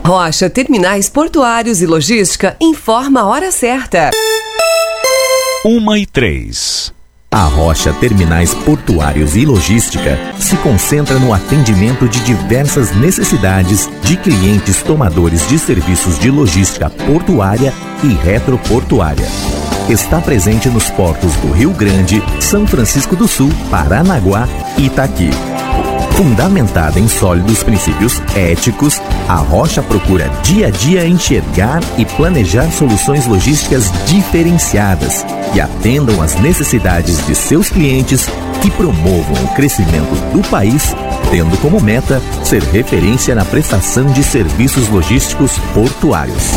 Rocha Terminais Portuários e Logística informa a hora certa. 1h03. A Rocha Terminais Portuários e Logística se concentra no atendimento de diversas necessidades de clientes tomadores de serviços de logística portuária e retroportuária. Está presente nos portos do Rio Grande, São Francisco do Sul, Paranaguá e Itaqui. Fundamentada em sólidos princípios éticos, a Rocha procura dia a dia enxergar e planejar soluções logísticas diferenciadas que atendam às necessidades de seus clientes, que promovam o crescimento do país, tendo como meta ser referência na prestação de serviços logísticos portuários.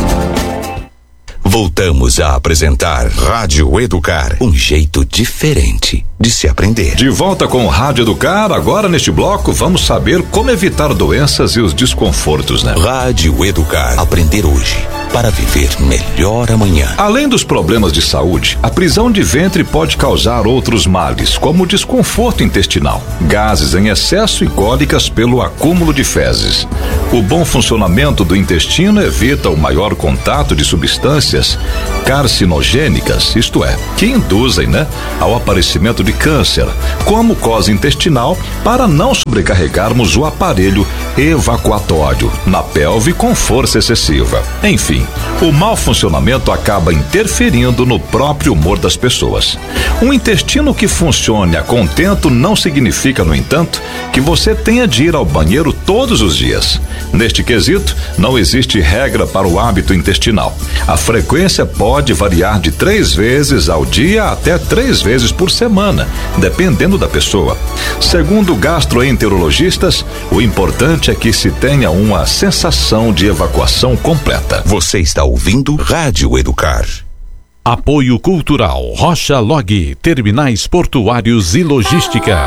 Voltamos a apresentar Rádio Educar, um jeito diferente de se aprender. De volta com o Rádio Educar, agora neste bloco vamos saber como evitar doenças e os desconfortos, né? Rádio Educar, aprender hoje para viver melhor amanhã. Além dos problemas de saúde, a prisão de ventre pode causar outros males, como desconforto intestinal, gases em excesso e cólicas pelo acúmulo de fezes. O bom funcionamento do intestino evita o maior contato de substâncias carcinogênicas, isto é, que induzem, ao aparecimento de câncer, como mucosa intestinal, para não sobrecarregarmos o aparelho evacuatório na pelve com força excessiva. Enfim, o mau funcionamento acaba interferindo no próprio humor das pessoas. Um intestino que funcione a contento não significa, no entanto, que você tenha de ir ao banheiro todos os dias. Neste quesito, não existe regra para o hábito intestinal. A frequência pode variar de 3 vezes ao dia até 3 vezes por semana, dependendo da pessoa. Segundo gastroenterologistas, o importante é que se tenha uma sensação de evacuação completa. Você está ouvindo Rádio Educar. Apoio Cultural Rocha Log, Terminais Portuários e Logística.